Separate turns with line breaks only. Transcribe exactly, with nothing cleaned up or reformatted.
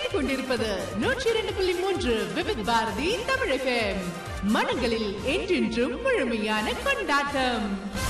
கேட்டுக்கொண்டிருப்பது நூற்றி இரண்டு புள்ளி மூன்று விவித் பாரதி தமிழ் எஃப்எம். மனங்களில் என்றென்றும் முழுமையான கொண்டாட்டம்.